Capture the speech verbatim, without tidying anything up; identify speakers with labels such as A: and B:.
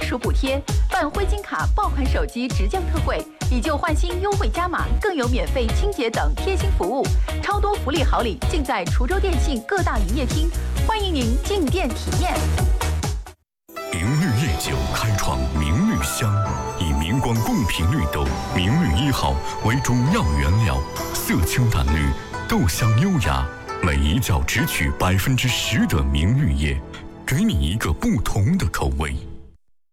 A: 属补贴，办灰金卡爆款手机直降特惠，以旧换新优惠加码，更有免费清洁等贴心服务，超多福利好礼尽在滁州电信各大营业厅，欢迎您进店体验。
B: 明绿夜酒开创明绿香，以明光贡品绿豆明绿一号为主要原料，色清淡绿，豆香优雅，每一窖只取百分之十的明绿叶，给你一个不同的口味。